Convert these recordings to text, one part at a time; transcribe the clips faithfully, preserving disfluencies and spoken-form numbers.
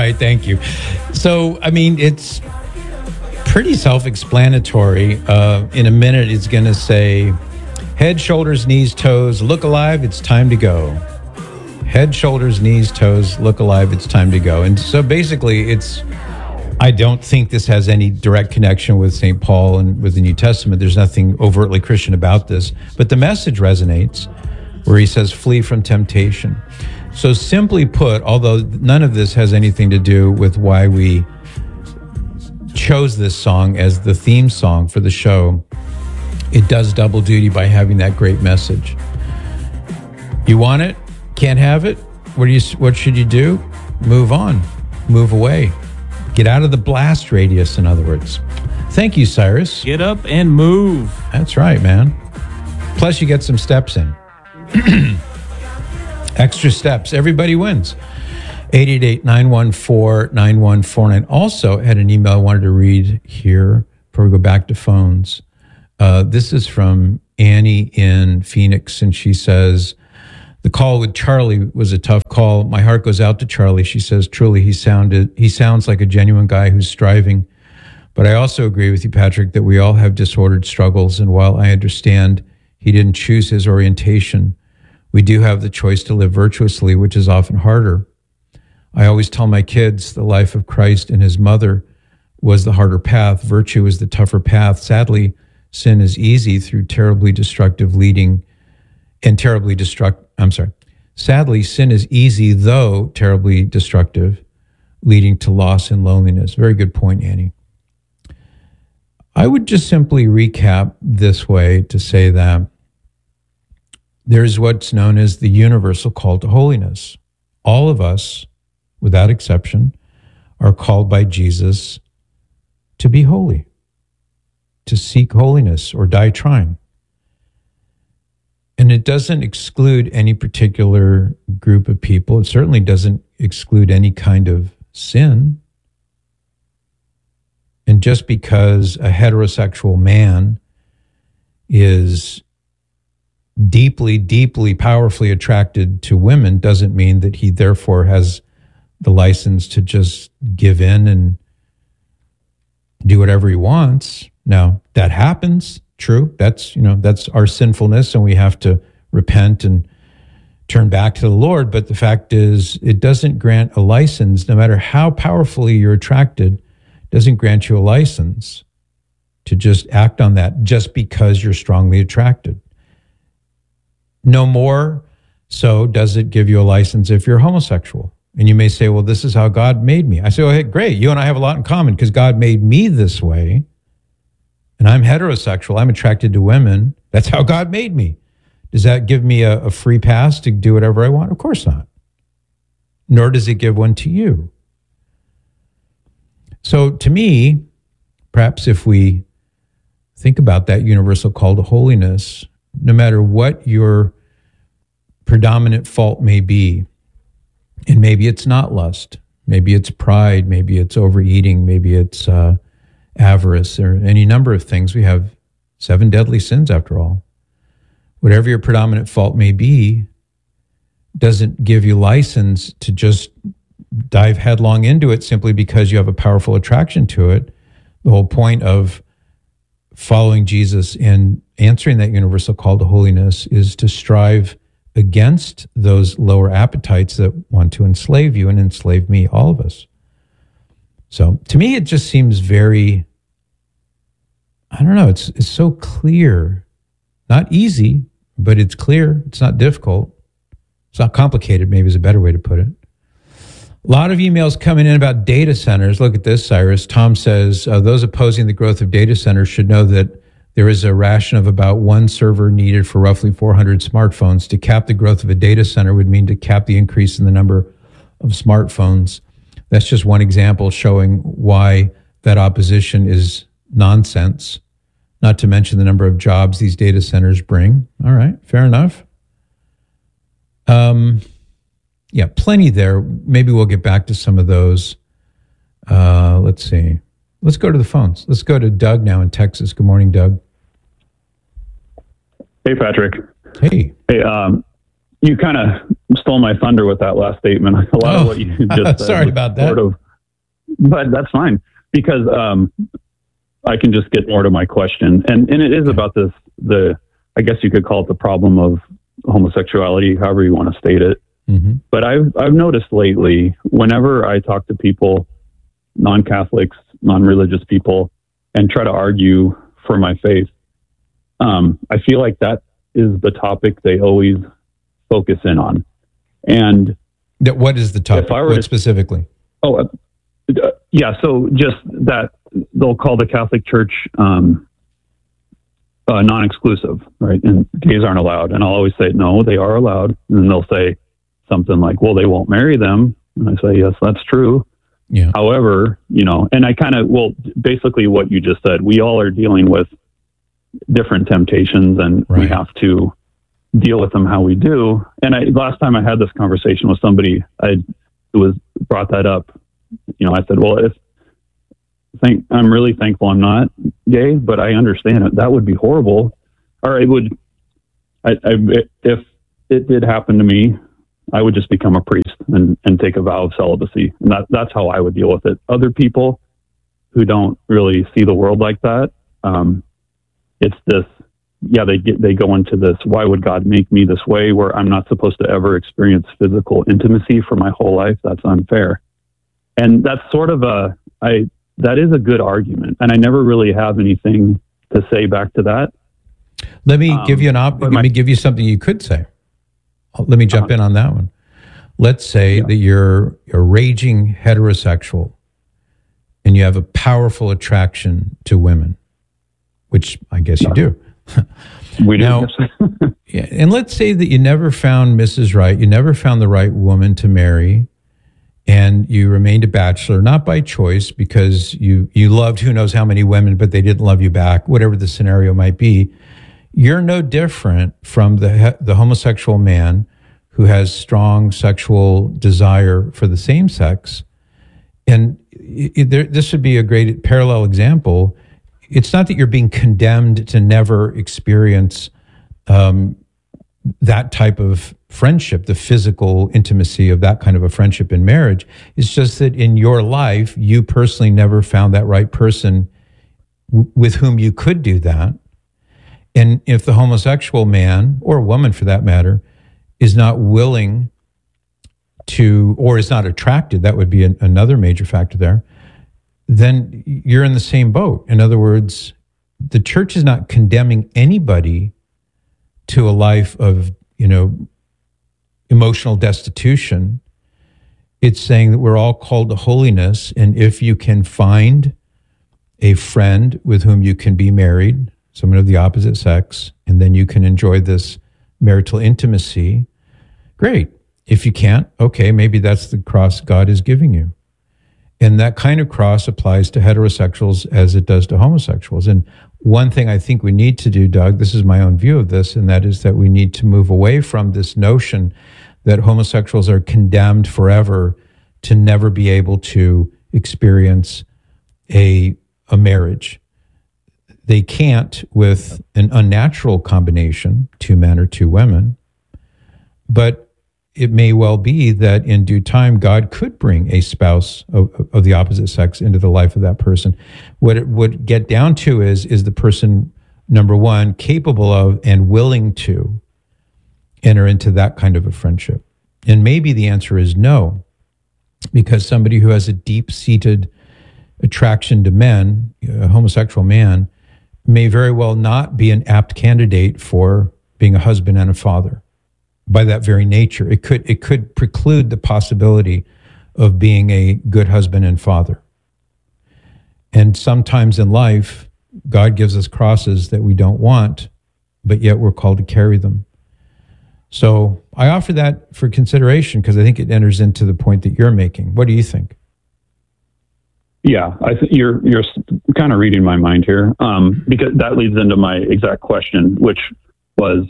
right. Thank you. So, I mean, it's pretty self-explanatory. Uh, in a minute, it's going to say, head, shoulders, knees, toes, look alive, it's time to go. Head, shoulders, knees, toes, look alive, it's time to go. And so basically, it's, I don't think this has any direct connection with Saint Paul and with the New Testament. There's nothing overtly Christian about this. But the message resonates, where he says, flee from temptation. So simply put, although none of this has anything to do with why we chose this song as the theme song for the show, it does double duty by having that great message. You want it? Can't have it? What do you? What should you do? Move on. Move away. Get out of the blast radius, in other words. Thank you, Cyrus. Get up and move. That's right, man. Plus, you get some steps in. Extra steps. Everybody wins. eight eight eight, nine one four, nine one four nine. Also, had an email I wanted to read here before we go back to phones. Uh, this is from Annie in Phoenix, and she says, the call with Charlie was a tough call. My heart goes out to Charlie. She says, truly, he sounded, he sounds like a genuine guy who's striving. But I also agree with you, Patrick, that we all have disordered struggles. And while I understand he didn't choose his orientation, we do have the choice to live virtuously, which is often harder. I always tell my kids the life of Christ and his mother was the harder path. Virtue is the tougher path. Sadly, sin is easy through terribly destructive leading and terribly destruct. I'm sorry. Sadly, sin is easy, though terribly destructive, leading to loss and loneliness. Very good point, Annie. I would just simply recap this way to say that there's what's known as the universal call to holiness. All of us, without exception, are called by Jesus to be holy, to seek holiness or die trying. And it doesn't exclude any particular group of people. It certainly doesn't exclude any kind of sin. And just because a heterosexual man is deeply, deeply, powerfully attracted to women doesn't mean that he therefore has the license to just give in and do whatever he wants. Now, that happens, true. That's, you know, that's our sinfulness, and we have to repent and turn back to the Lord. But the fact is, it doesn't grant a license, no matter how powerfully you're attracted, doesn't grant you a license to just act on that just because you're strongly attracted. No more so does it give you a license if you're homosexual. And you may say, well, this is how God made me. I say, oh, hey, great. You and I have a lot in common because God made me this way. And I'm heterosexual. I'm attracted to women. That's how God made me. Does that give me a, a free pass to do whatever I want? Of course not. Nor does it give one to you. So to me, perhaps if we think about that universal call to holiness, no matter what your predominant fault may be, and maybe it's not lust, maybe it's pride, maybe it's overeating, maybe it's uh, avarice, or any number of things. We have seven deadly sins after all. Whatever your predominant fault may be, doesn't give you license to just dive headlong into it simply because you have a powerful attraction to it. The whole point of following Jesus and answering that universal call to holiness is to strive against those lower appetites that want to enslave you and enslave me, all of us. So to me, it just seems very, I don't know, it's it's so clear. Not easy, but it's clear. It's not difficult. It's not complicated, maybe is a better way to put it. A lot of emails coming in about data centers. Look at this, Cyrus. Tom says, uh, those opposing the growth of data centers should know that there is a ration of about one server needed for roughly four hundred smartphones. To cap the growth of a data center would mean to cap the increase in the number of smartphones. That's just one example showing why that opposition is nonsense, not to mention the number of jobs these data centers bring. All right, fair enough. Um, yeah, plenty there. Maybe we'll get back to some of those. Uh, let's see. Let's go to the phones. Let's go to Doug now in Texas. Good morning, Doug. Hey, Patrick. Hey. Hey, um, you kind of stole my thunder with that last statement. A lot oh, of what you just said. Sorry about that. Sort of, but that's fine, because um, I can just get more to my question. And, and it is about this, the, I guess you could call it the problem of homosexuality, however you want to state it. Mm-hmm. But I've, I've noticed lately, whenever I talk to people, non-Catholics, non-religious people, and try to argue for my faith, um, I feel like that is the topic they always focus in on. And that, what is the topic? What to, specifically? Oh, uh, yeah. So just that they'll call the Catholic Church um, uh, non-exclusive, right? And gays aren't allowed. And I'll always say, no, they are allowed. And then they'll say something like, well, they won't marry them. And I say, yes, that's true. Yeah. However, you know, and I kind of, well, basically what you just said, we all are dealing with different temptations, and right. we have to deal with them how we do. And I, last time I had this conversation with somebody, I was brought that up. You know, I said, well, if thank, I'm really thankful I'm not gay, but I understand it. That would be horrible. Or it would, I, I, if it did happen to me, I would just become a priest and, and take a vow of celibacy. And that, that's how I would deal with it. Other people who don't really see the world like that, um, it's this, yeah, they get, they go into this, why would God make me this way, where I'm not supposed to ever experience physical intimacy for my whole life? That's unfair. And that's sort of a, I, that is a good argument. And I never really have anything to say back to that. Let me um, give you an op- let my, me give you something you could say. Let me jump uh, in on that one. Let's say yeah. that you're a raging heterosexual and you have a powerful attraction to women, which I guess you do. We do. Now, yeah, and let's say that you never found Missus Right, you never found the right woman to marry, and you remained a bachelor, not by choice, because you, you loved who knows how many women, but they didn't love you back, whatever the scenario might be. You're no different from the the homosexual man who has strong sexual desire for the same sex. And it, it, there, this would be a great parallel example. It's not that you're being condemned to never experience um, that type of friendship, the physical intimacy of that kind of a friendship in marriage. It's just that in your life, you personally never found that right person w- with whom you could do that. And if the homosexual man, or woman for that matter, is not willing to, or is not attracted, that would be an, another major factor there, then you're in the same boat. In other words, the church is not condemning anybody to a life of, you know, emotional destitution. It's saying that we're all called to holiness, and if you can find a friend with whom you can be married, someone of the opposite sex, and then you can enjoy this marital intimacy, great. If you can't, okay, maybe that's the cross God is giving you. And that kind of cross applies to heterosexuals as it does to homosexuals. And one thing I think we need to do, Doug, this is my own view of this, and that is that we need to move away from this notion that homosexuals are condemned forever to never be able to experience a, a marriage. They can't with an unnatural combination, two men or two women, but it may well be that in due time, God could bring a spouse of, of the opposite sex into the life of that person. What it would get down to is, is the person, number one, capable of and willing to enter into that kind of a friendship? And maybe the answer is no, because somebody who has a deep-seated attraction to men, a homosexual man, may very well not be an apt candidate for being a husband and a father. By that very nature, it could it could preclude the possibility of being a good husband and father. And sometimes in life, God gives us crosses that we don't want, but yet we're called to carry them. So I offer that for consideration because I think it enters into the point that you're making. What do you think? Yeah, I think you're you're kind of reading my mind here, um, because that leads into my exact question, which was,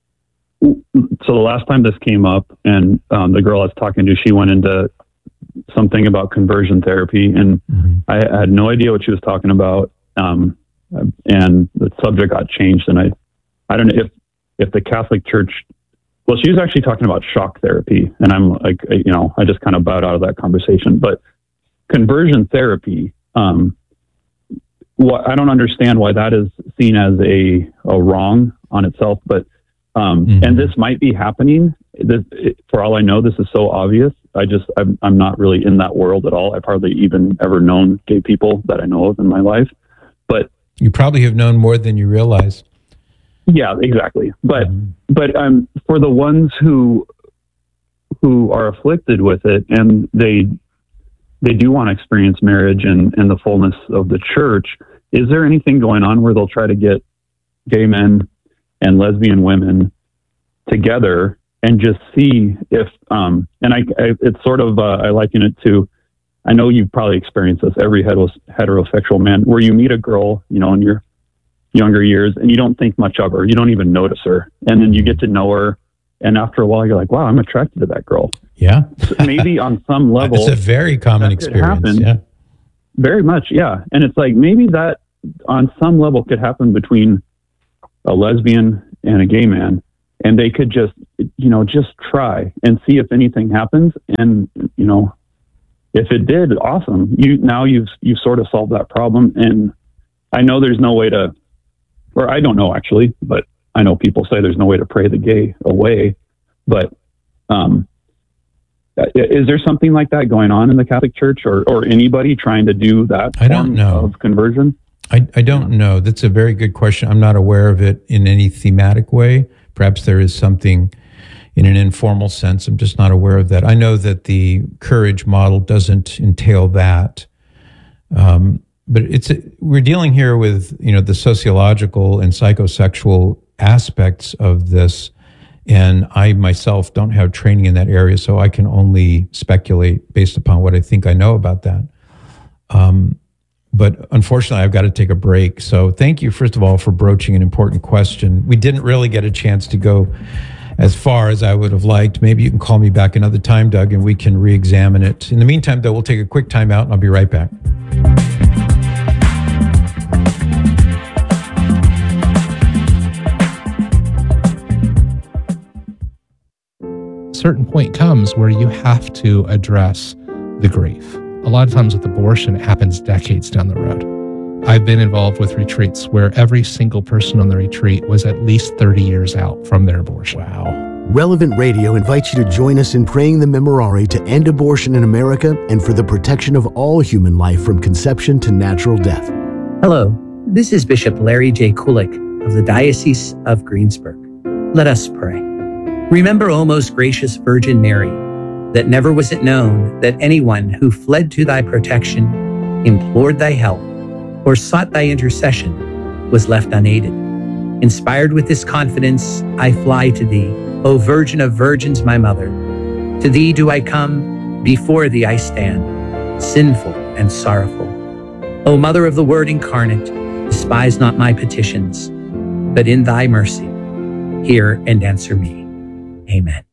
so the last time this came up, and um, the girl I was talking to, she went into something about conversion therapy, and mm-hmm. I had no idea what she was talking about, um, and the subject got changed, and I, I don't know if if the Catholic Church well, she was actually talking about shock therapy, and I'm like, you know, I just kind of bowed out of that conversation. But conversion therapy, um, what I don't understand why that is seen as a, a wrong on itself. But um, mm-hmm. and this might be happening. This, it, for all I know, this is so obvious. I just I'm, I'm not really in that world at all. I've hardly even ever known gay people that I know of in my life. But you probably have known more than you realize. Yeah, exactly. But mm-hmm. but um, for the ones who who are afflicted with it, and they they do want to experience marriage and, and the fullness of the church, is there anything going on where they'll try to get gay men and lesbian women together and just see if um, and I, I it's sort of uh, I liken it to, I know you've probably experienced this, every heteros- heterosexual man, where you meet a girl, you know, in your younger years, and you don't think much of her. You don't even notice her. And then you get to know her. And after a while, you're like, wow, I'm attracted to that girl. Yeah. So maybe on some level. It's a very common experience. Happen. Yeah. Very much. Yeah. And it's like, maybe that on some level could happen between a lesbian and a gay man. And they could just, you know, just try and see if anything happens. And, you know, if it did, awesome. You now you've, you've sort of solved that problem. And I know there's no way to, or I don't know actually, but I know people say there's no way to pray the gay away. But um, is there something like that going on in the Catholic Church, or, or anybody trying to do that I don't know. of conversion? I, I don't know. That's a very good question. I'm not aware of it in any thematic way. Perhaps there is something in an informal sense. I'm just not aware of that. I know that the courage model doesn't entail that. Um, But it's we're dealing here with, you know, the sociological and psychosexual aspects of this, and I myself don't have training in that area, so I can only speculate based upon what I think I know about that. Um, but unfortunately, I've got to take a break. So thank you, first of all, for broaching an important question. We didn't really get a chance to go as far as I would have liked. Maybe you can call me back another time, Doug, and we can re-examine it. In the meantime, though, we'll take a quick time out, and I'll be right back. Certain point comes where you have to address the grief. A lot of times with abortion, it happens decades down the road. I've been involved with retreats where every single person on the retreat was at least thirty years out from their abortion. Wow. Relevant Radio invites you to join us in praying the Memorare to end abortion in America and for the protection of all human life from conception to natural death. Hello, this is Bishop Larry J. Kulik of the Diocese of Greensburg. Let us pray. Remember, O most gracious Virgin Mary, that never was it known that anyone who fled to thy protection, implored thy help, or sought thy intercession was left unaided. Inspired with this confidence, I fly to thee, O Virgin of Virgins, my mother. To thee do I come, before thee I stand, sinful and sorrowful. O Mother of the Word incarnate, despise not my petitions, but in thy mercy, hear and answer me. Amen.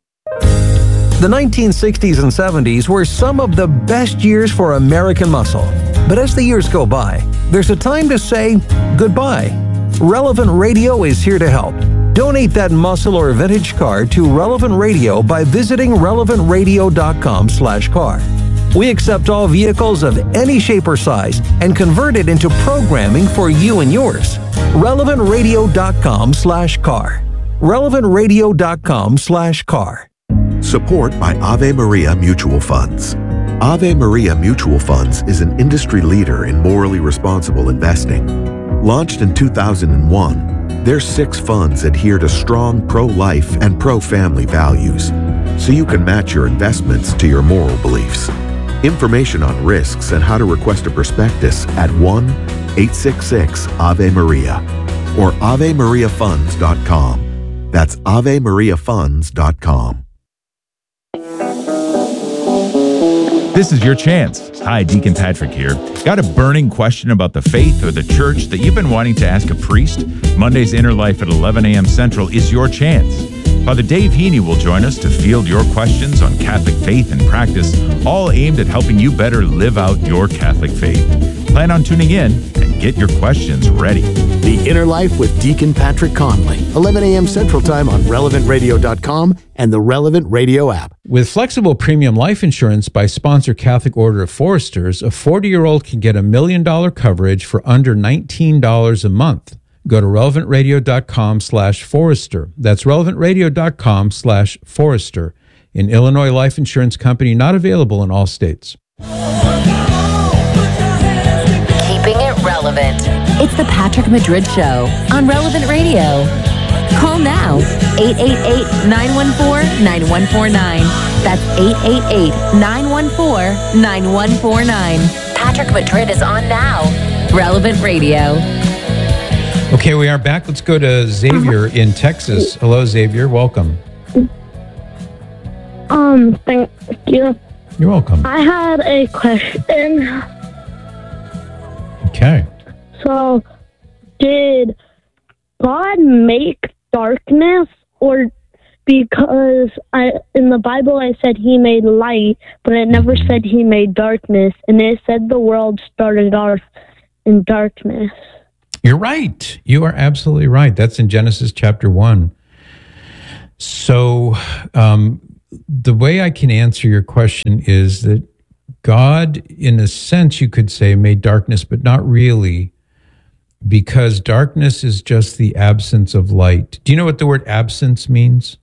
The nineteen sixties and seventies were some of the best years for American muscle. But as the years go by, there's a time to say goodbye. Relevant Radio is here to help. Donate that muscle or vintage car to Relevant Radio by visiting relevant radio dot com slash car. We accept all vehicles of any shape or size and convert it into programming for you and yours. relevant radio dot com slash car. relevant radio dot com slash car. Support by Ave Maria Mutual Funds. Ave Maria Mutual Funds is an industry leader in morally responsible investing. Launched in two thousand one, their six funds adhere to strong pro-life and pro-family values, so you can match your investments to your moral beliefs. Information on risks and how to request a prospectus at one eight six six Ave Maria or ave maria funds dot com. That's ave maria funds dot com. This is your chance. Hi, Deacon Patrick here. Got a burning question about the faith or the church that you've been wanting to ask a priest? Monday's Inner Life at eleven a.m. Central is your chance. Father Dave Heaney will join us to field your questions on Catholic faith and practice, all aimed at helping you better live out your Catholic faith. Plan on tuning in and Get your questions ready. The Inner Life with Deacon Patrick Conley, eleven a.m. Central Time on relevant radio dot com and the Relevant Radio app. With flexible premium life insurance by sponsor Catholic Order of Foresters, a forty-year-old can get a million dollar coverage for under nineteen dollars a month. Go to relevant radio dot com slash Forester. That's relevant radio dot com slash Forester. An Illinois life insurance company not available in all states. Keeping it relevant. It's the Patrick Madrid Show on Relevant Radio. Call now, eight eight eight, nine one four, nine one four nine. That's eight eight eight, nine one four, nine one four nine. Patrick Madrid is on now. Relevant Radio. Okay, we are back. Let's go to Xavier in Texas. Hello, Xavier. Welcome. Um, thank you. You're welcome. I had a question. Okay. So, did God make darkness, or because I in the Bible I said He made light, but it never said He made darkness, and it said the world started off in darkness. You're right. You are absolutely right. That's in Genesis chapter one. So um, the way I can answer your question is that God, in a sense, you could say, made darkness, but not really, because darkness is just the absence of light. Do you know what the word absence means?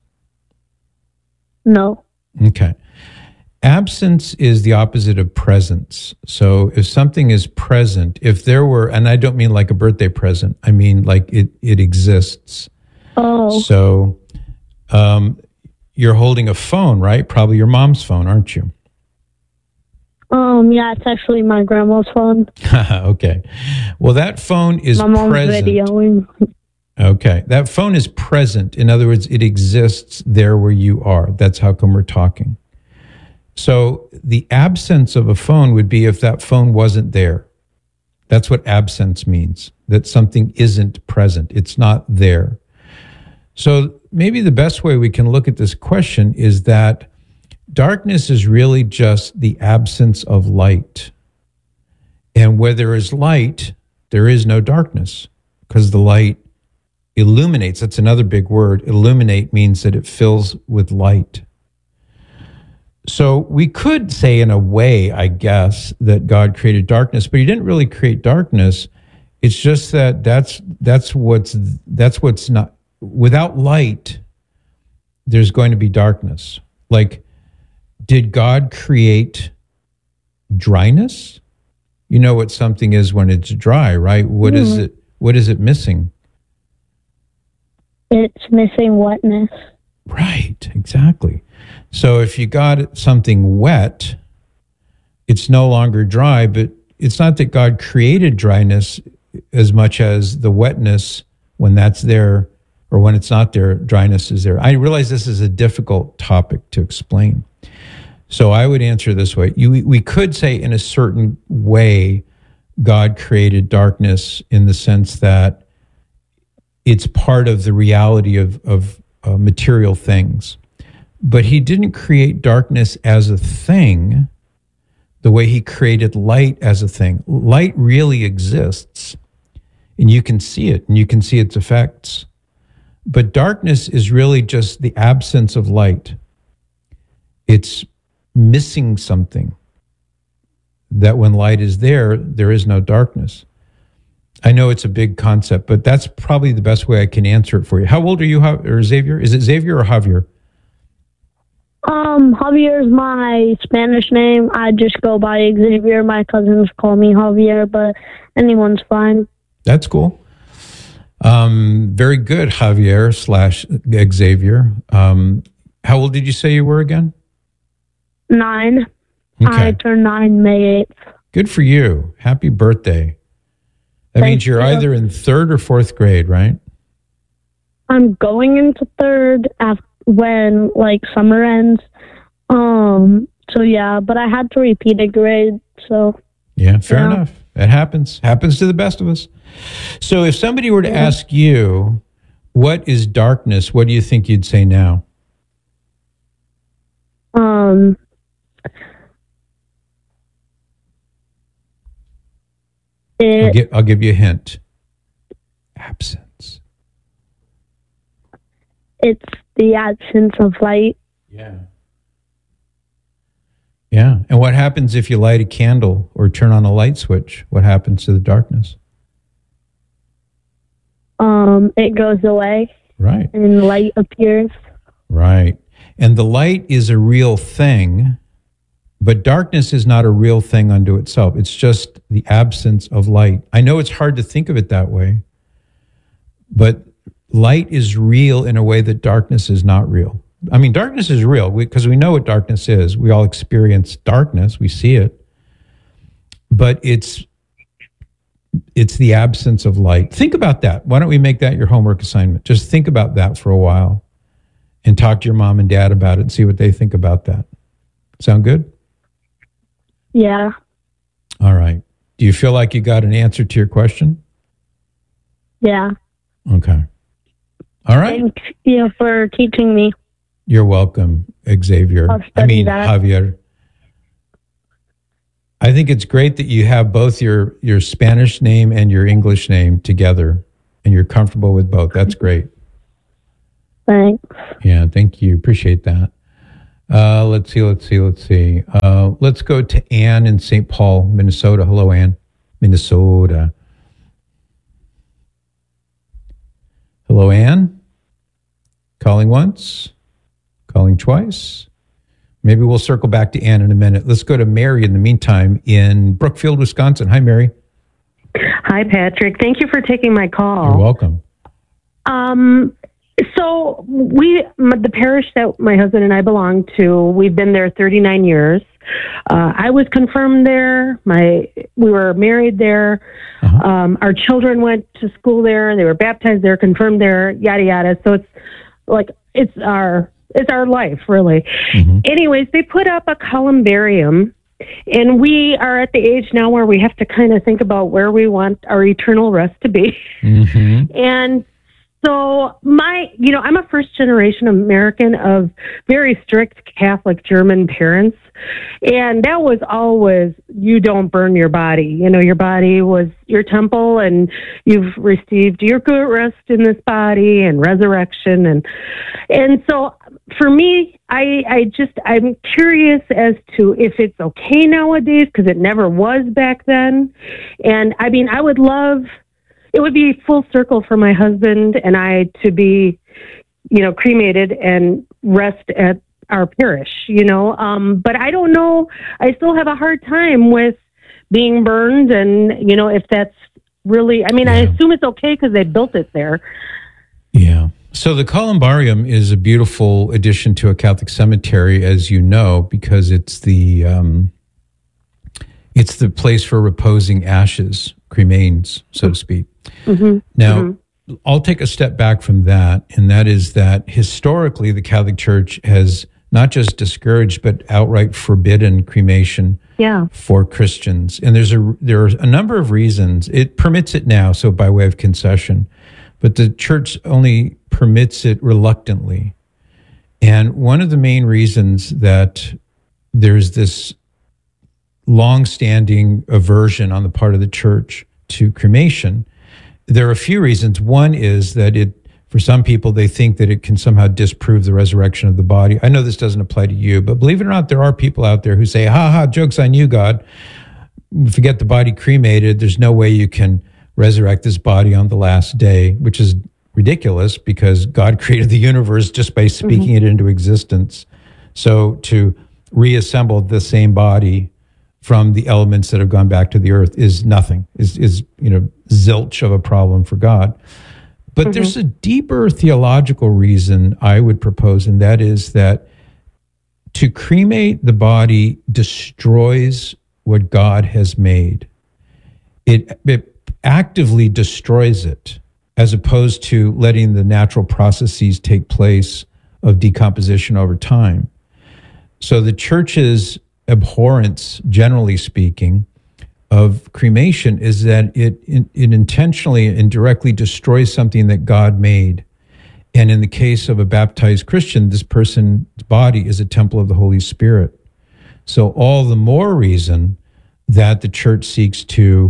No. Okay. Absence is the opposite of presence. So if something is present, if there were, and I don't mean like a birthday present, I mean like it, it exists. Oh. So um, you're holding a phone, right? Probably your mom's phone, aren't you? Um, yeah, it's actually my grandma's phone. Okay. Well, that phone is my mom's present. videoing. Okay. That phone is present. In other words, it exists there where you are. That's how come we're talking. So the absence of a phone would be if that phone wasn't there. That's what absence means, that something isn't present. It's not there. So maybe the best way we can look at this question is that darkness is really just the absence of light. And where there is light, there is no darkness, because the light illuminates. That's another big word. Illuminate means that it fills with light. So we could say in a way, I guess, that God created darkness, but He didn't really create darkness. It's just that that's that's what's that's what's not. Without light, there's going to be darkness. Like, did God create dryness? You know what something is when it's dry, right? What mm. is it? What is it missing? It's missing wetness. Right, exactly. So if you got something wet, it's no longer dry, but it's not that God created dryness as much as the wetness, when that's there or when it's not there, dryness is there. I realize this is a difficult topic to explain. So I would answer this way. You, we could say in a certain way, God created darkness in the sense that it's part of the reality of, of uh, material things. But He didn't create darkness as a thing the way He created light as a thing. Light really exists, and you can see it, and you can see its effects. But darkness is really just the absence of light. It's missing something, that when light is there, there is no darkness. I know it's a big concept, but that's probably the best way I can answer it for you. How old are you, or Xavier? Is it Xavier or Javier? Um, Javier is my Spanish name. I just go by Xavier. My cousins call me Javier, but anyone's fine. That's cool. Um, very good, Javier slash Xavier. Um, how old did you say you were again? Nine. Okay. I turned nine May eighth. Good for you. Happy birthday. That Thank means you're you. either in third or fourth grade, right? I'm going into third after when like summer ends. Um, so yeah, but I had to repeat a grade, so. Yeah, fair yeah. enough. It happens. Happens to the best of us. So if somebody were to yeah. ask you, what is darkness, what do you think you'd say now? Um, It, I'll, get, I'll give you a hint. Absence. It's the absence of light. Yeah. Yeah. And what happens if you light a candle or turn on a light switch? What happens to the darkness? Um, it goes away. Right. And light appears. Right. And the light is a real thing, but darkness is not a real thing unto itself. It's just the absence of light. I know it's hard to think of it that way, but light is real in a way that darkness is not real. I mean, darkness is real because we, we know what darkness is. We all experience darkness. We see it. But it's it's the absence of light. Think about that. Why don't we make that your homework assignment? Just think about that for a while and talk to your mom and dad about it and see what they think about that. Sound good? Yeah. All right. Do you feel like you got an answer to your question? Yeah. Okay. All right. Thank you for teaching me. You're welcome, Xavier. I'll study I mean, that. Javier. I think it's great that you have both your, your Spanish name and your English name together, and you're comfortable with both. That's great. Thanks. Yeah, thank you. Appreciate that. Uh, let's see, let's see, let's see. Uh, let's go to Ann in Saint Paul, Minnesota. Hello, Ann. Minnesota. Hello, Ann. Calling once, calling twice. Maybe we'll circle back to Ann in a minute. Let's go to Mary in the meantime in Brookfield, Wisconsin. Hi, Mary. Hi, Patrick. Thank you for taking my call. You're welcome. Um, so we, the parish that my husband and I belong to, we've been there thirty-nine years. Uh, I was confirmed there. My, we were married there. Uh-huh. Um, our children went to school there. They were baptized there, confirmed there, yada, yada. So it's like, it's our, it's our life, really. Mm-hmm. Anyways, they put up a columbarium, and we are at the age now where we have to kind of think about where we want our eternal rest to be. Mm-hmm. And so my, you know, I'm a first generation American of very strict Catholic German parents. And that was always, you don't burn your body. You know, your body was your temple, and you've received your good rest in this body and resurrection. And, and so for me, I, I just, I'm curious as to if it's okay nowadays, because it never was back then. And I mean, I would love, it would be full circle for my husband and I to be, you know, cremated and rest at our parish, you know, um, but I don't know. I still have a hard time with being burned, and, you know, if that's really, I mean, yeah. I assume it's okay because they built it there. Yeah. So the columbarium is a beautiful addition to a Catholic cemetery, as you know, because it's the, um, it's the place for reposing ashes, cremains, so to speak. Mm-hmm. Now, mm-hmm. I'll take a step back from that, and that is that historically the Catholic Church has not just discouraged but outright forbidden cremation yeah. for Christians. And there's a there are a number of reasons. It permits it now, so by way of concession, but the Church only permits it reluctantly. And one of the main reasons that there's this long-standing aversion on the part of the Church to cremation, there are a few reasons. One is that it, for some people, they think that it can somehow disprove the resurrection of the body. I know this doesn't apply to you, but believe it or not, there are people out there who say, ha ha, joke's on you, God. Forget the body cremated. There's no way you can resurrect this body on the last day, which is ridiculous because God created the universe just by speaking mm-hmm. it into existence. So to reassemble the same body from the elements that have gone back to the earth is nothing, is, is you know, zilch of a problem for God. But mm-hmm. there's a deeper theological reason I would propose, and that is that to cremate the body destroys what God has made. It, it actively destroys it, as opposed to letting the natural processes take place of decomposition over time. So the Church's abhorrence, generally speaking, of cremation is that it, it it intentionally and directly destroys something that God made. And in the case of a baptized Christian, this person's body is a temple of the Holy Spirit. So all the more reason that the Church seeks to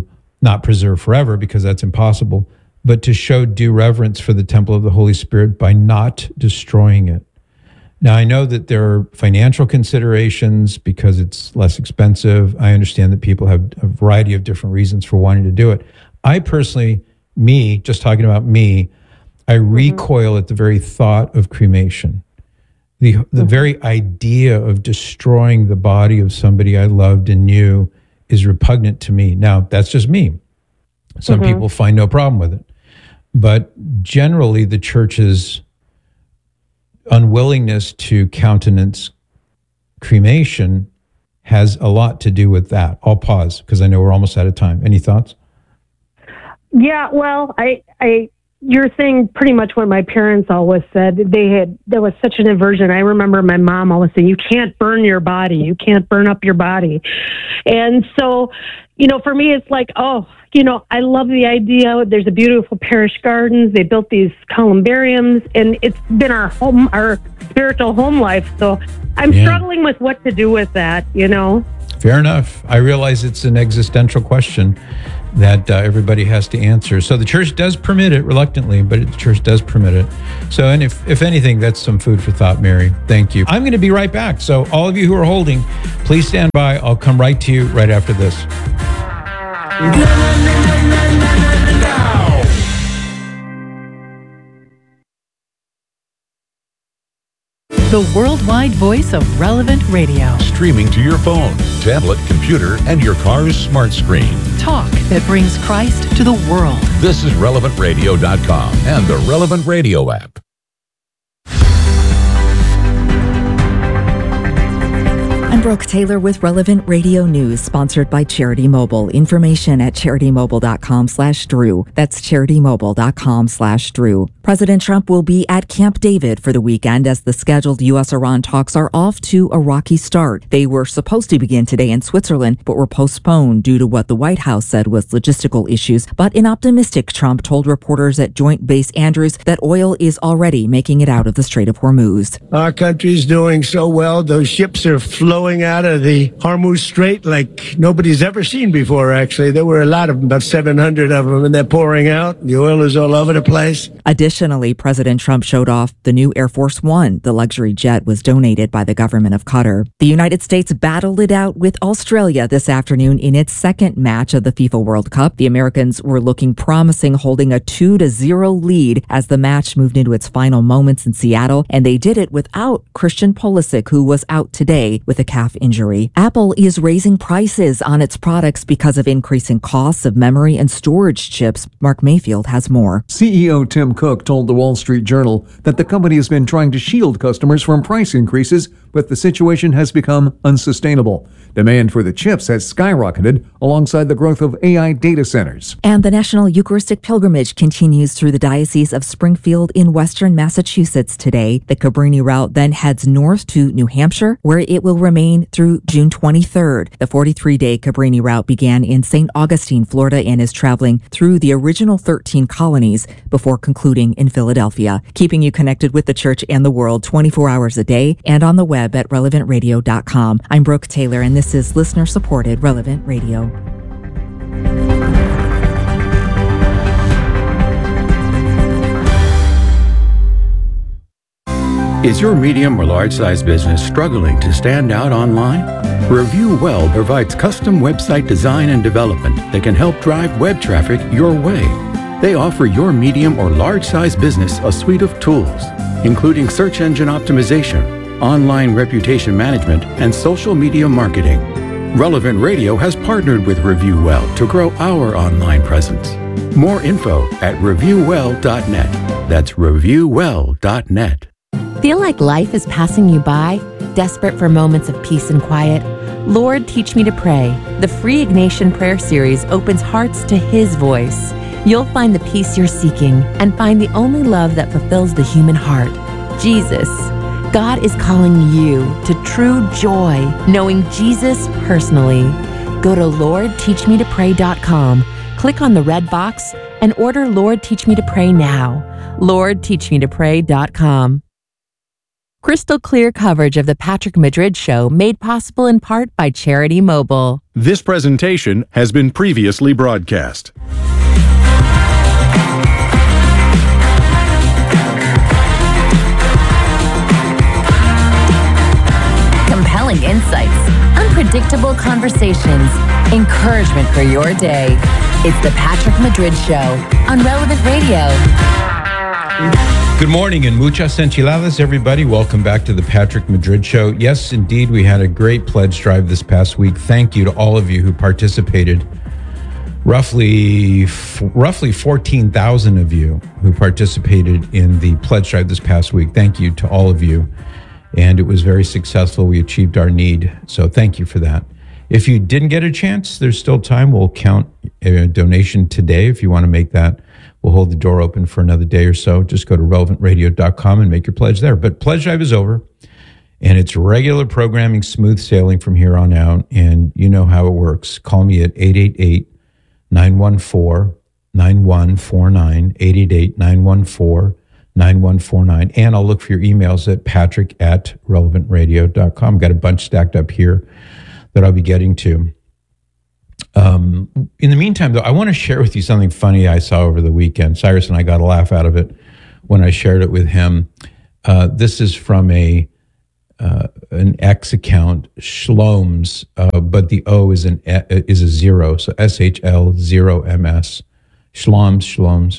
not preserve forever because that's impossible, but to show due reverence for the temple of the Holy Spirit by not destroying it. Now, I know that there are financial considerations because it's less expensive. I understand that people have a variety of different reasons for wanting to do it. I personally, me, just talking about me, I recoil at the very thought of cremation. The, the mm-hmm. very idea of destroying the body of somebody I loved and knew is repugnant to me. Now, that's just me. Some mm-hmm. people find no problem with it. But generally, the church's unwillingness to countenance cremation has a lot to do with that. I'll pause because I know we're almost out of time. Any thoughts? Yeah, well, I, I, you're saying pretty much what my parents always said. They had, there was such an aversion. I remember my mom always saying, you can't burn your body. You can't burn up your body. And so, you know, for me, it's like, oh, you know, I love the idea. There's a beautiful parish gardens. They built these columbariums, and it's been our home, our spiritual home life. So I'm yeah. struggling with what to do with that, you know? Fair enough. I realize it's an existential question that uh, everybody has to answer. So the church does permit it reluctantly, but the church does permit it. So, and if, if anything, that's some food for thought, Mary. Thank you. I'm going to be right back. So all of you who are holding, please stand by. I'll come right to you right after this. The worldwide voice of Relevant Radio. Streaming to your phone, tablet, computer, and your car's smart screen. Talk that brings Christ to the world. This is relevant radio dot com and the Relevant Radio app. I'm Brooke Taylor with Relevant Radio News, sponsored by Charity Mobile. Information at charity-mobile.com slash Drew. That's charity-mobile.com slash Drew. President Trump will be at Camp David for the weekend as the scheduled U S Iran talks are off to a rocky start. They were supposed to begin today in Switzerland, but were postponed due to what the White House said was logistical issues. But an optimistic Trump told reporters at Joint Base Andrews that oil is already making it out of the Strait of Hormuz. Our country's doing so well. Those ships are flowing out of the Hormuz Strait like nobody's ever seen before, actually. There were a lot of them, about seven hundred of them, and they're pouring out. The oil is all over the place. Additionally, President Trump showed off the new Air Force One. The luxury jet was donated by the government of Qatar. The United States battled it out with Australia this afternoon in its second match of the FIFA World Cup. The Americans were looking promising, holding a two to zero lead as the match moved into its final moments in Seattle, and they did it without Christian Pulisic, who was out today with a calf injury. Apple is raising prices on its products because of increasing costs of memory and storage chips. Mark Mayfield has more. C E O Tim Cook told the Wall Street Journal that the company has been trying to shield customers from price increases, but the situation has become unsustainable. Demand for the chips has skyrocketed alongside the growth of A I data centers. And the National Eucharistic Pilgrimage continues through the Diocese of Springfield in western Massachusetts today. The Cabrini route then heads north to New Hampshire, where it will remain through June twenty-third. The forty-three day Cabrini route began in Saint Augustine, Florida, and is traveling through the original thirteen colonies before concluding in Philadelphia. Keeping you connected with the church and the world twenty-four hours a day and on the web at relevant radio dot com. I'm Brooke Taylor, and this is listener-supported Relevant Radio. Is your medium or large-size business struggling to stand out online? Review Well provides custom website design and development that can help drive web traffic your way. They offer your medium or large-size business a suite of tools, including search engine optimization, online reputation management, and social media marketing. Relevant Radio has partnered with Review Well to grow our online presence. More info at review well dot net. That's review well dot net. Feel like life is passing you by? Desperate for moments of peace and quiet? Lord, Teach Me to Pray. The free Ignatian Prayer Series opens hearts to His voice. You'll find the peace you're seeking and find the only love that fulfills the human heart, Jesus. God is calling you to true joy, knowing Jesus personally. Go to lord teach me to pray dot com, click on the red box, and order Lord Teach Me to Pray now. lord teach me to pray dot com. Crystal clear coverage of the Patrick Madrid Show made possible in part by Charity Mobile. This presentation has been previously broadcast. Compelling insights, unpredictable conversations, encouragement for your day. It's the Patrick Madrid Show on Relevant Radio. Good morning and muchas enchiladas, everybody. Welcome back to the Patrick Madrid Show. Yes, indeed, we had a great pledge drive this past week. Thank you to all of you who participated. Roughly, f- roughly fourteen thousand of you who participated in the pledge drive this past week. Thank you to all of you. And it was very successful. We achieved our need. So thank you for that. If you didn't get a chance, there's still time. We'll count a donation today if you want to make that. We'll hold the door open for another day or so. Just go to relevant radio dot com and make your pledge there. But pledge drive is over, and it's regular programming, smooth sailing from here on out. And you know how it works. Call me at eight eight eight, nine one four, nine one four nine, eight eight eight, nine one four, nine one four nine. And I'll look for your emails at patrick at relevant radio dot com. Got a bunch stacked up here that I'll be getting to. Um, in the meantime, though, I want to share with you something funny I saw over the weekend. Cyrus and I got a laugh out of it when I shared it with him. Uh, this is from a uh, an X account, Shloms, uh, but the O is an is a zero, so S H L zero M S. Shloms, Shloms.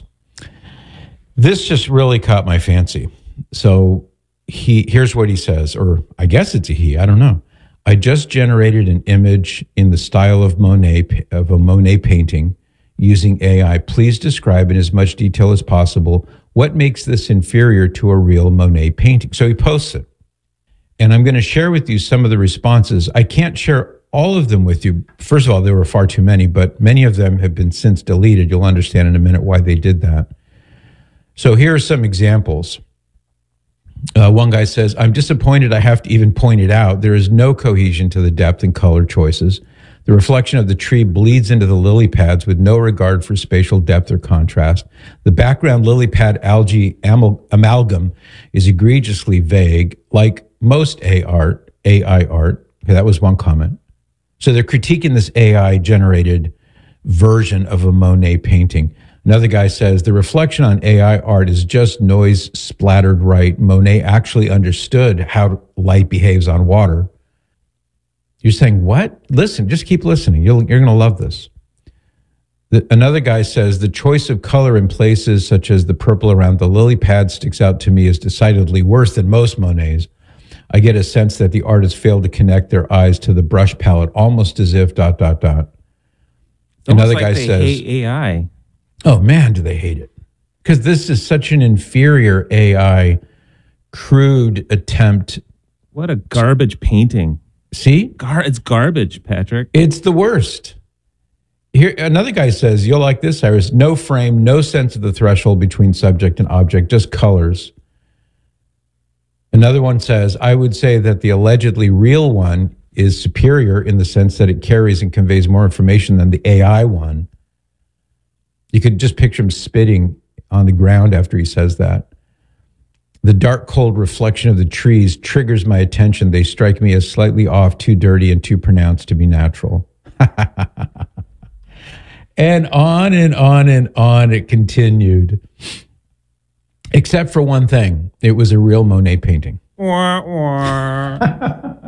This just really caught my fancy. So he here's what he says, or I guess it's a he. I don't know. I just generated an image in the style of Monet, of a Monet painting using A I. Please describe in as much detail as possible what makes this inferior to a real Monet painting. So he posts it. And I'm going to share with you some of the responses. I can't share all of them with you. First of all, there were far too many, but many of them have been since deleted. You'll understand in a minute why they did that. So here are some examples. Uh, one guy says, I'm disappointed I have to even point it out. There is no cohesion to the depth and color choices. The reflection of the tree bleeds into the lily pads with no regard for spatial depth or contrast. The background lily pad algae amal- amalgam is egregiously vague, like most A art, A I art. Okay, that was one comment. So they're critiquing this A I-generated version of a Monet painting. Another guy says, the reflection on A I art is just noise splattered right. Monet actually understood how light behaves on water. You're saying, what? Listen, just keep listening. You'll, you're going to love this. The, another guy says, the choice of color in places such as the purple around the lily pad sticks out to me as decidedly worse than most Monets. I get a sense that the artists failed to connect their eyes to the brush palette, almost as if dot, dot, dot. It's Another like guy they says, hate A I. Oh, man, do they hate it. Because this is such an inferior A I, crude attempt. What a garbage painting. See? Gar- it's garbage, Patrick. It's the worst. Here, another guy says, you'll like this, Cyrus. No frame, no sense of the threshold between subject and object, just colors. Another one says, I would say that the allegedly real one is superior in the sense that it carries and conveys more information than the A I one. You could just picture him spitting on the ground after he says that. The dark, cold reflection of the trees triggers my attention. They strike me as slightly off, too dirty, and too pronounced to be natural. And on and on and on it continued. Except for one thing. It was a real Monet painting. Wah, wah.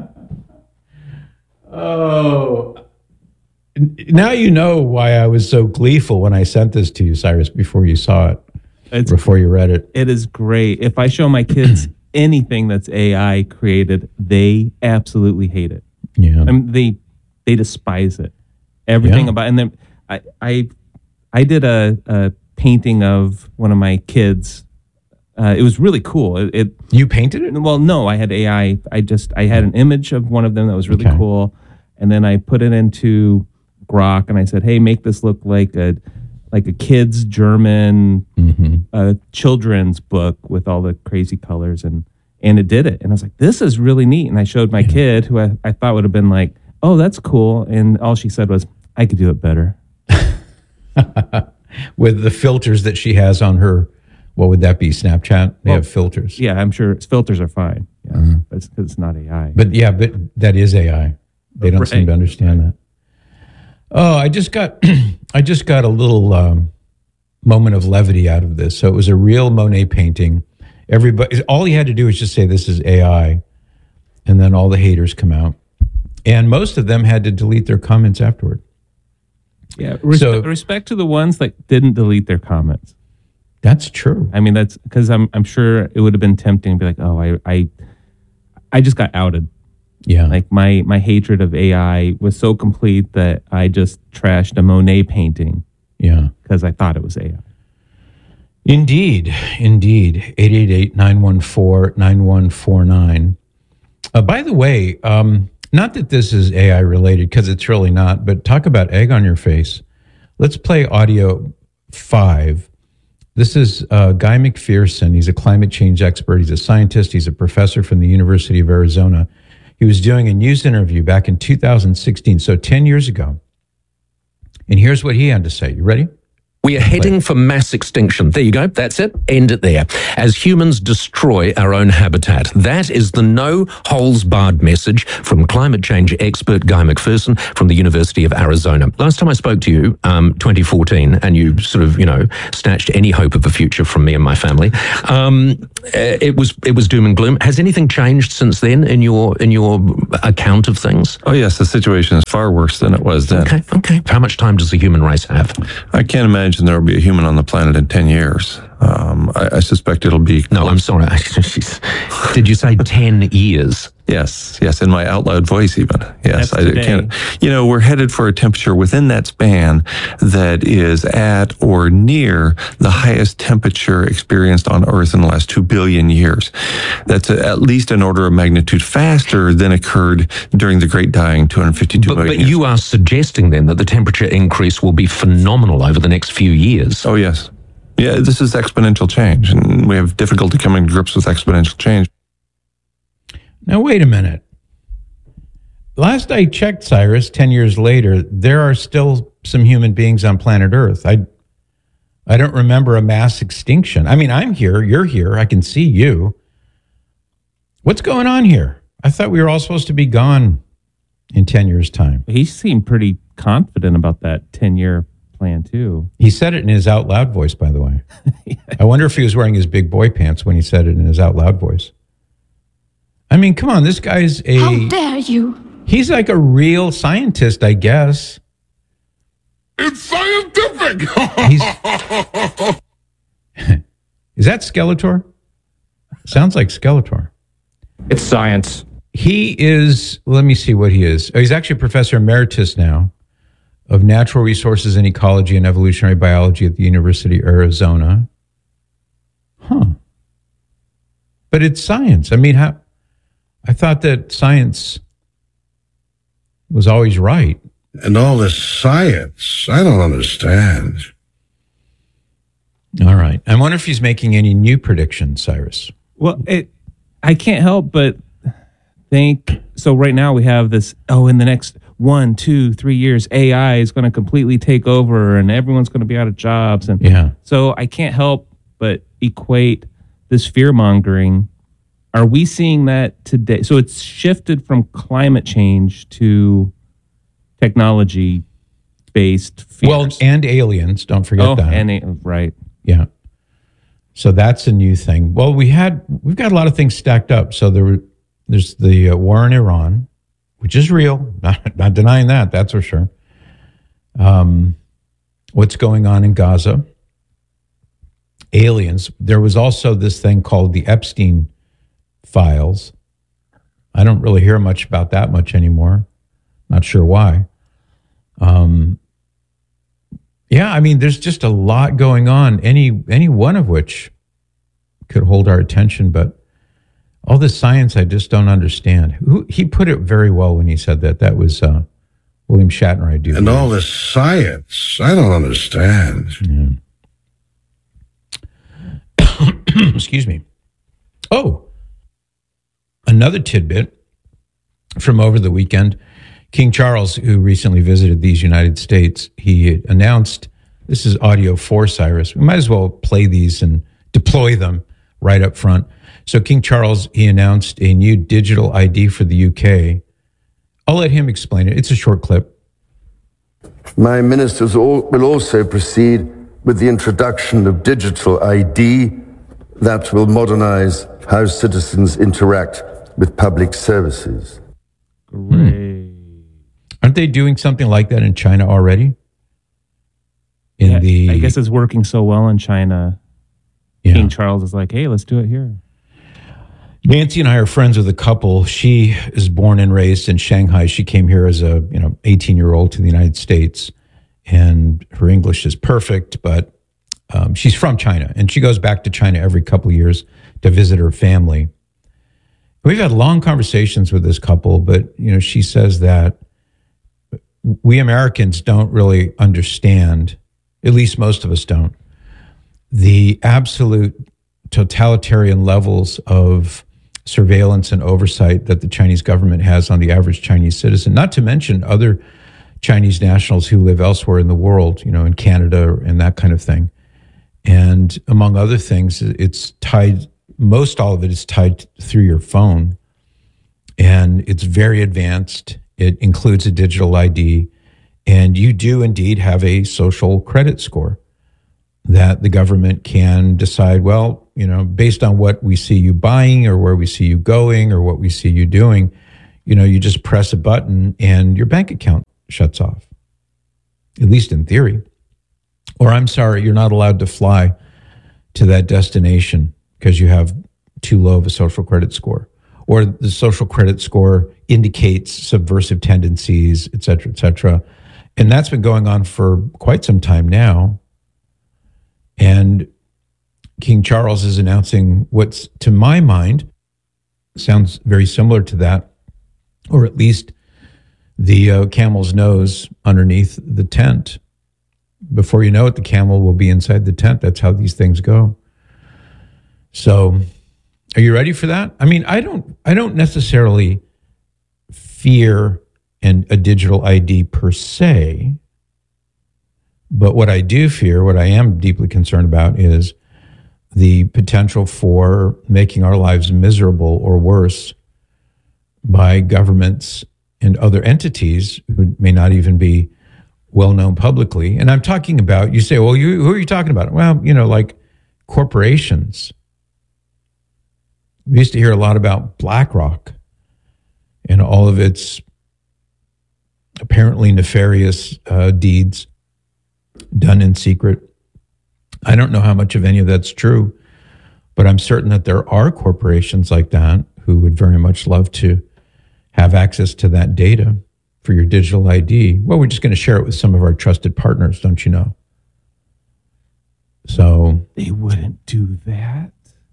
Oh. Now you know why I was so gleeful when I sent this to you, Cyrus, before you saw it, it's, before you read it. It is great. If I show my kids anything that's A I created, they absolutely hate it. Yeah, I mean, they they despise it. Everything Yeah. about and then I I I did a, a painting of one of my kids. Uh, it was really cool. It, it you painted it? Well, no, I had A I. I just I had an image of one of them that was really Okay. cool, and then I put it into Grok, and I said, "Hey, make this look like a like a kid's German mm-hmm. uh, children's book with all the crazy colors," and and it did it. And I was like, "This is really neat." And I showed my yeah. kid, who I, I thought would have been like, "Oh, that's cool," and all she said was, "I could do it better." With the filters that she has on her What would that be? Snapchat? They Well, have filters. Yeah, I'm sure filters are fine. Yeah, Uh-huh. but it's because it's not A I. But yeah, but that is A I. They don't Right. seem to understand that. Oh, I just got, I just got a little um, moment of levity out of this. So it was a real Monet painting. Everybody, all he had to do was just say this is A I, and then all the haters come out, and most of them had to delete their comments afterward. Yeah, respe- So- respect to the ones that didn't delete their comments. That's true. I mean, that's because I'm I'm sure it would have been tempting to be like, oh, I I, I just got outed. Yeah, like my my hatred of A I was so complete that I just trashed a Monet painting. Yeah, because I thought it was A I. Indeed, indeed. eight eight eight, nine one four, nine one four nine. Uh, by the way, um, not that this is A I related, because it's really not, but talk about egg on your face. Let's play audio five. This is uh, Guy McPherson. He's a climate change expert. He's a scientist. He's a professor from the University of Arizona. He was doing a news interview back in two thousand sixteen, so ten years ago. And here's what he had to say. You ready? We are heading for mass extinction. There you go. That's it. End it there. As humans destroy our own habitat. That is the no holes barred message from climate change expert Guy McPherson from the University of Arizona. Last time I spoke to you, um, twenty fourteen, and you sort of, you know, snatched any hope of a future from me and my family. Um, it was it was doom and gloom. Has anything changed since then in your in your account of things? Oh yes, the situation is far worse than it was then. Okay. Okay. How much time does the human race have? I can't imagine there will be a human on the planet in ten years. Um, I, I suspect it'll be... No, I'm sorry. Did you say ten years? Yes, yes, in my out loud voice even. Yes, That's I today. can't. You know, we're headed for a temperature within that span that is at or near the highest temperature experienced on Earth in the last two billion years. That's a, at least an order of magnitude faster than occurred during the Great Dying two hundred fifty-two But, million but years. you are suggesting then that the temperature increase will be phenomenal over the next few years. Oh, yes. Yeah, this is exponential change, and we have difficulty coming to grips with exponential change. Now, wait a minute. Last I checked, Cyrus, ten years later, there are still some human beings on planet Earth. I, I don't remember a mass extinction. I mean, I'm here. You're here. I can see you. What's going on here? I thought we were all supposed to be gone in ten years' time. He seemed pretty confident about that ten-year plan, too. He said it in his out loud voice, by the way. I wonder if he was wearing his big boy pants when he said it in his out loud voice. I mean, come on, this guy's a... How dare you? He's like a real scientist, I guess. It's scientific! He's, is that Skeletor? Sounds like Skeletor. It's science. He is, let me see what he is. Oh, he's actually a professor emeritus now of natural resources and ecology and evolutionary biology at the University of Arizona. Huh. But it's science. I mean, how, I thought that science was always right. And all this science, I don't understand. All right. I wonder if he's making any new predictions, Cyrus. Well, it, I can't help but think, so right now we have this, oh, in the next one, two, three years, A I is going to completely take over and everyone's going to be out of jobs. And yeah. So I can't help but equate this fear mongering. Are we seeing that today? So it's shifted from climate change to technology based fears. Well, and aliens, don't forget oh, that. And, right. Yeah. So that's a new thing. Well, we had, we've got a lot of things stacked up. So there were, there's the uh, war in Iran, which is real. Not, not denying that, that's for sure. Um, what's going on in Gaza? Aliens. There was also this thing called the Epstein files. I don't really hear much about that much anymore. Not sure why. Um, yeah, I mean, there's just a lot going on, any any one of which could hold our attention, but all this science I just don't understand. Who, he put it very well when he said that. That was uh, William Shatner, I do. And all this science, I don't understand. Yeah. Excuse me. Oh, another tidbit from over the weekend. King Charles, who recently visited these United States, he announced, this is audio for Cyrus. We might as well play these and deploy them right up front. So King Charles, he announced a new digital I D for the U K. I'll let him explain it. It's a short clip. My ministers all, will also proceed with the introduction of digital I D that will modernize how citizens interact with public services. Great. Aren't they doing something like that in China already? In Yeah, the I guess it's working so well in China. Yeah. King Charles is like, hey, let's do it here. Nancy and I are friends with a couple. She is born and raised in Shanghai. She came here as a, you know, eighteen-year-old to the United States, and her English is perfect, but um, she's from China, and she goes back to China every couple of years to visit her family. We've had long conversations with this couple, but, you know, she says that we Americans don't really understand, at least most of us don't, the absolute totalitarian levels of surveillance and oversight that the Chinese government has on the average Chinese citizen, not to mention other Chinese nationals who live elsewhere in the world, you know, in Canada and that kind of thing. And among other things, it's tied, most all of it is tied through your phone. And it's very advanced. It includes a digital I D. And you do indeed have a social credit score that the government can decide, well, you know, based on what we see you buying or where we see you going or what we see you doing, you know, you just press a button and your bank account shuts off, at least in theory. Or I'm sorry, you're not allowed to fly to that destination because you have too low of a social credit score. Or the social credit score indicates subversive tendencies, et cetera, et cetera. And that's been going on for quite some time now. And King Charles is announcing what's, to my mind, sounds very similar to that, or at least the uh, camel's nose underneath the tent. Before you know it, the camel will be inside the tent. That's how these things go. So, are you ready for that? I mean, I don't I don't necessarily fear an, a digital I D per se, but what I do fear, what I am deeply concerned about, is the potential for making our lives miserable or worse by governments and other entities who may not even be well known publicly. And I'm talking about, you say, well, you, who are you talking about? Well, you know, like corporations. We used to hear a lot about BlackRock and all of its apparently nefarious uh, deeds done in secret. I don't know how much of any of that's true, but I'm certain that there are corporations like that who would very much love to have access to that data for your digital I D. Well, we're just going to share it with some of our trusted partners, don't you know? So they wouldn't do that.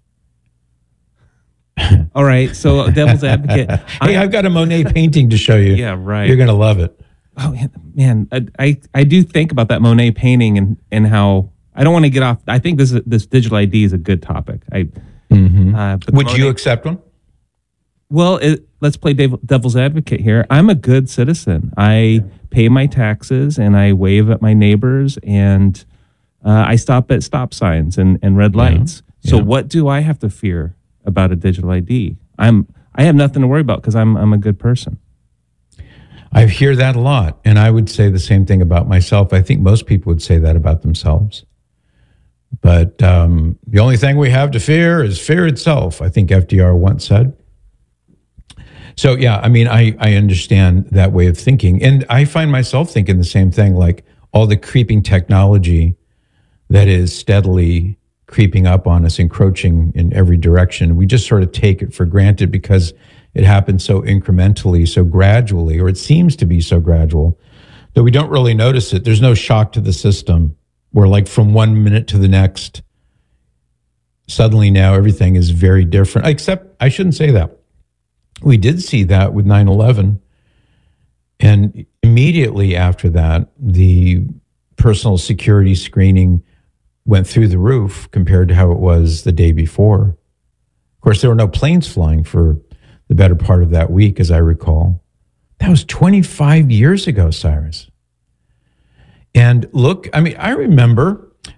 All right, so devil's advocate. Hey, I've got a Monet painting to show you. Yeah, right. You're going to love it. Oh man, I, I I do think about that Monet painting and and how I don't want to get off. I think this this digital I D is a good topic. I mm-hmm. uh, would Monet, you accept one? Well, it, let's play devil, devil's advocate here. I'm a good citizen. I pay my taxes and I wave at my neighbors and uh, I stop at stop signs and, and red lights. Yeah. So yeah. What do I have to fear about a digital I D? I'm I have nothing to worry about because I'm I'm a good person. I hear that a lot, and I would say the same thing about myself. I think most people would say that about themselves. But um, the only thing we have to fear is fear itself, I think F D R once said. So, yeah, I mean, I, I understand that way of thinking. And I find myself thinking the same thing, like all the creeping technology that is steadily creeping up on us, encroaching in every direction. We just sort of take it for granted because it happens so incrementally, so gradually, or it seems to be so gradual, that we don't really notice it. There's no shock to the system where, like, from one minute to the next, suddenly now everything is very different. Except, I shouldn't say that. We did see that with nine eleven. And immediately after that, the personal security screening went through the roof compared to how it was the day before. Of course, there were no planes flying for the better part of that week, as I recall. That was twenty-five years ago, Cyrus. And look, I mean, I remember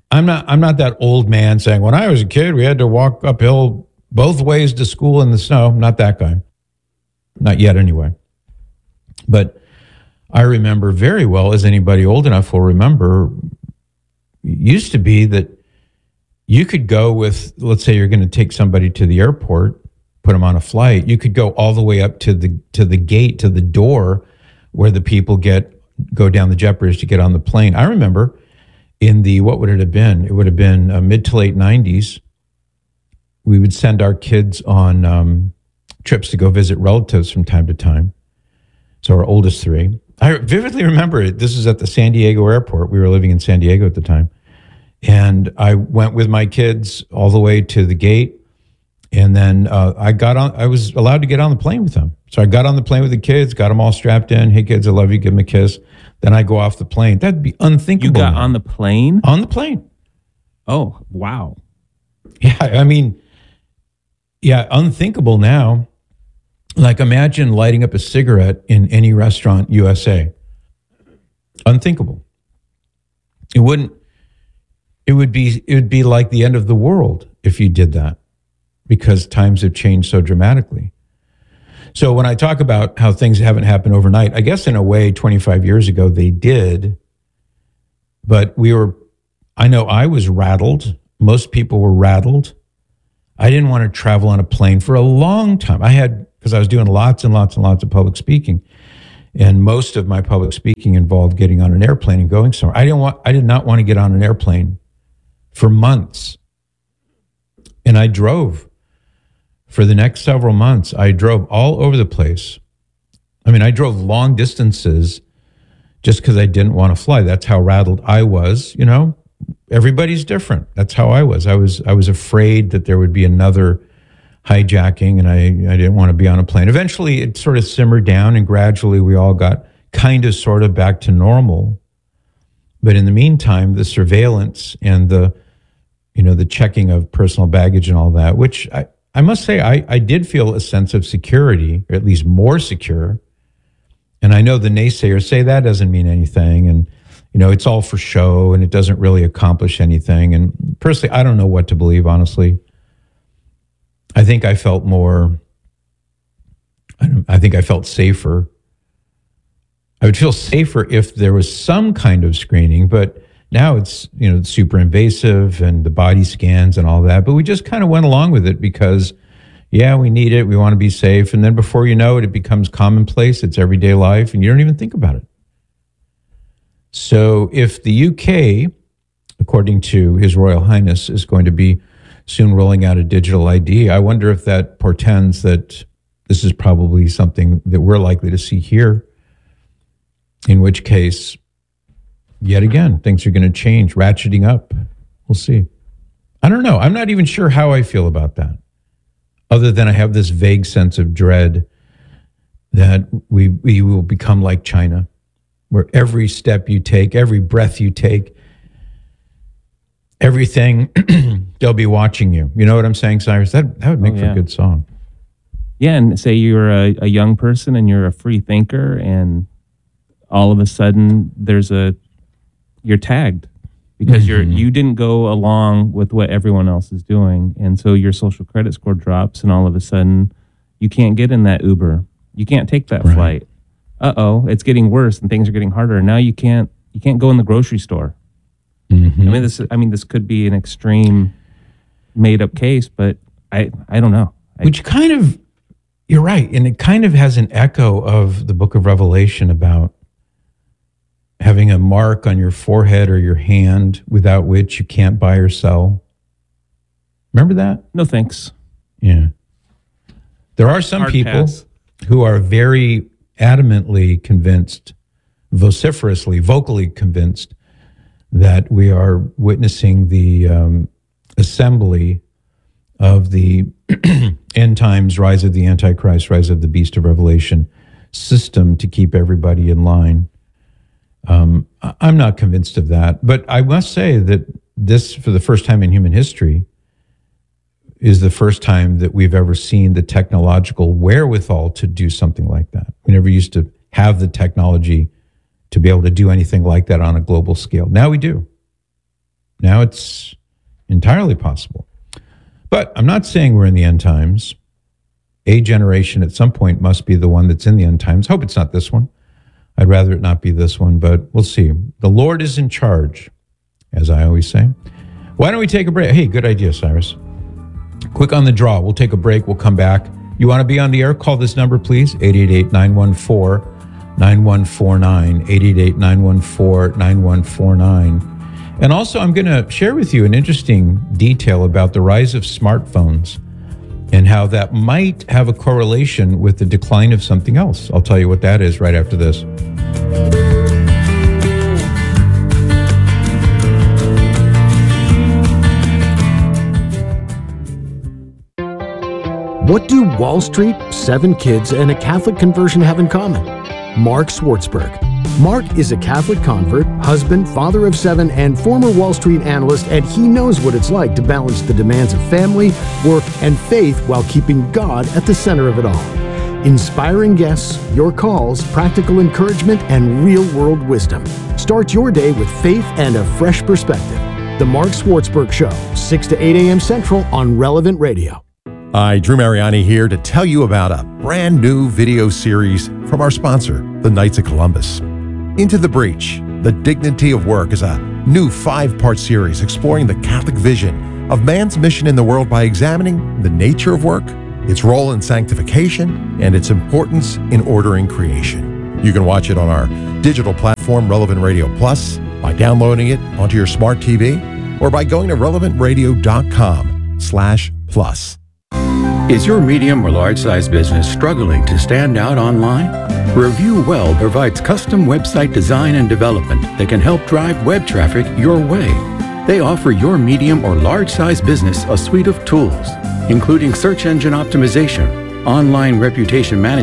I'm not I'm not that old man saying, when I was a kid, we had to walk uphill both ways to school in the snow. I'm not that guy. Not yet, anyway. But I remember very well, as anybody old enough will remember, it used to be that you could go with, let's say you're going to take somebody to the airport, put them on a flight. You could go all the way up to the to the gate, to the door where the people get go down the jet bridge to get on the plane. I remember in the, what would it have been? It would have been uh, mid to late nineties. We would send our kids on um, trips to go visit relatives from time to time. So our oldest three. I vividly remember it. This is at the San Diego airport. We were living in San Diego at the time. And I went with my kids all the way to the gate. And then uh, I got on, I was allowed to get on the plane with them. So I got on the plane with the kids, got them all strapped in. Hey, kids, I love you. Give them a kiss. Then I go off the plane. That'd be unthinkable. You got now. on the plane? On the plane. Oh, wow. Yeah, I mean, yeah, unthinkable now. Like, imagine lighting up a cigarette in any restaurant U S A. Unthinkable. It wouldn't, it would be, it would be like the end of the world if you did that, because times have changed so dramatically. So when I talk about how things haven't happened overnight, I guess in a way, twenty-five years ago, they did. But we were, I know I was rattled. Most people were rattled. I didn't want to travel on a plane for a long time. I had, because I was doing lots and lots and lots of public speaking. And most of my public speaking involved getting on an airplane and going somewhere. I didn't want, I did not want to get on an airplane for months. And I drove. For the next several months, I drove all over the place. I mean, I drove long distances just because I didn't want to fly. That's how rattled I was. You know, everybody's different. That's how I was. I was I was afraid that there would be another hijacking, and I, I didn't want to be on a plane. Eventually, it sort of simmered down, and gradually we all got kind of sort of back to normal. But in the meantime, the surveillance and the, you know, the checking of personal baggage and all that, which I, I must say, I, I did feel a sense of security, or at least more secure. And I know the naysayers say that doesn't mean anything. And, you know, it's all for show and it doesn't really accomplish anything. And personally, I don't know what to believe, honestly. I think I felt more, I, don't, I think I felt safer. I would feel safer if there was some kind of screening, but now it's, you know, super invasive and the body scans and all that. But we just kind of went along with it because, yeah, we need it. We want to be safe. And then before you know it, it becomes commonplace. It's everyday life and you don't even think about it. So if the U K, according to His Royal Highness, is going to be soon rolling out a digital I D, I wonder if that portends that this is probably something that we're likely to see here, in which case, yet again, things are going to change, ratcheting up. We'll see. I don't know. I'm not even sure how I feel about that, other than I have this vague sense of dread that we we will become like China, where every step you take, every breath you take, everything, they'll be watching you. You know what I'm saying, Cyrus? That, that would make oh, for yeah. a good song. Yeah, and say you're a, a young person and you're a free thinker, and all of a sudden there's a you're tagged because Mm-hmm. you're you didn't go along with what everyone else is doing, and so your social credit score drops, and all of a sudden you can't get in that Uber, you can't take that Right. flight. Uh oh, it's getting worse, and things are getting harder. And now you can't you can't go in the grocery store. Mm-hmm. I mean this I mean this could be an extreme made up case, but I I don't know. I, Which kind of, you're right, and it kind of has an echo of the Book of Revelation about having a mark on your forehead or your hand without which you can't buy or sell. Remember that? no thanks. Yeah. There are some Hard people pass. who are very adamantly convinced, vociferously, vocally convinced, that we are witnessing the um, assembly of the end times, rise of the Antichrist, rise of the beast of Revelation system to keep everybody in line. Um, I- I'm not convinced of that, but I must say that this, for the first time in human history, is the first time that we've ever seen the technological wherewithal to do something like that. We never used to have the technology to be able to do anything like that on a global scale. Now we do. Now it's entirely possible. But I'm not saying we're in the end times. A generation at some point must be the one that's in the end times. Hope it's not this one. I'd rather it not be this one, but we'll see. The Lord is in charge, as I always say. Why don't we take a break? Hey, good idea, Cyrus. Quick on the draw. We'll take a break. We'll come back. You want to be on the air? Call this number, please. eight eight eight, nine one four, nine one four nine. eight eight eight, nine one four, nine one four nine. And also, I'm going to share with you an interesting detail about the rise of smartphones and how that might have a correlation with the decline of something else. I'll tell you what that is right after this. What do Wall Street, seven kids, and a Catholic conversion have in common? Mark Swartzberg. Mark is a Catholic convert, husband, father of seven, and former Wall Street analyst, and he knows what it's like to balance the demands of family, work, and faith while keeping God at the center of it all. Inspiring guests, your calls, practical encouragement, and real-world wisdom. Start your day with faith and a fresh perspective. The Mark Swartzberg Show, six to eight a.m. Central on Relevant Radio. Hi, Drew Mariani here to tell you about a brand new video series from our sponsor, the Knights of Columbus. Into the Breach, The Dignity of Work is a new five-part series exploring the Catholic vision of man's mission in the world by examining the nature of work, its role in sanctification, and its importance in ordering creation. You can watch it on our digital platform, Relevant Radio Plus, by downloading it onto your smart T V, or by going to relevant radio dot com slash plus. Is your medium or large-size business struggling to stand out online? Review Well provides custom website design and development that can help drive web traffic your way. They offer your medium or large-size business a suite of tools, including search engine optimization, online reputation management,